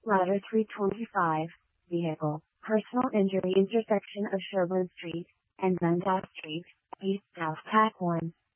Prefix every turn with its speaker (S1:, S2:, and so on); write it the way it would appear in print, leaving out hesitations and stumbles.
S1: Ladder 325, Vehicle, Personal Injury intersection of Sherburne Street and Dundas Street, East South Pack 1.